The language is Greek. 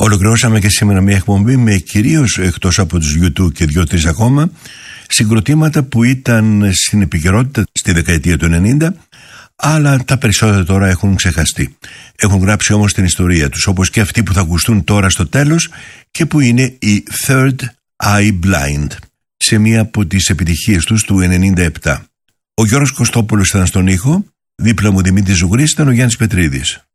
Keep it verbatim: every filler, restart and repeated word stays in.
Ολοκληρώσαμε και σήμερα μια εκπομπή με κυρίως, εκτός από τους γιου τού και δύο-τρεις ακόμα, συγκροτήματα που ήταν στην επικαιρότητα στη δεκαετία του ενενήντα, αλλά τα περισσότερα τώρα έχουν ξεχαστεί. Έχουν γράψει όμως την ιστορία τους, όπως και αυτοί που θα ακουστούν τώρα στο τέλος και που είναι η Third Eye Blind, σε μία από τις επιτυχίες τους του ενενήντα επτά. Ο Γιώργος Κωστόπουλος ήταν στον ήχο, δίπλα μου Δημήτρης Ζουγρής, ήταν ο Γιάννης Πετρίδης.